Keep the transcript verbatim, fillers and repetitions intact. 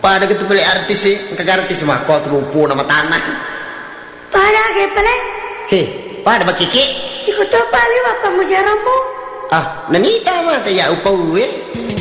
pada gitu beli artis sih kagak artis mah kok terumpu nama tanah pada ke pale he pada bakiki ikut pale apa mujaramu ah nanita mah teh ya upau we